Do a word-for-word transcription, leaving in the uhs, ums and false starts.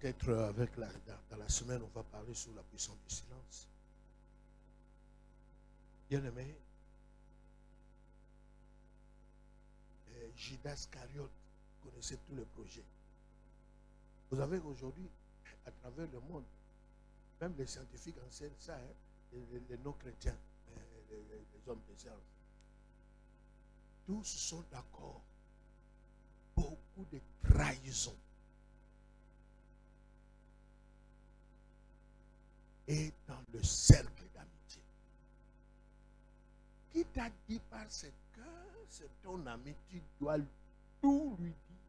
peut-être avec la, dans, dans la semaine, on va parler sur la puissance du silence. Bien aimé, Judas Iscariote connaissait tous les projets. Vous avez aujourd'hui, à travers le monde, même les scientifiques enseignent ça, hein, les, les non-chrétiens, les, les, les hommes de science. Tous sont d'accord. Beaucoup de trahison. Et dans le cercle d'amitié. Qui t'a dit parce que c'est ton ami, tu dois tout lui dire.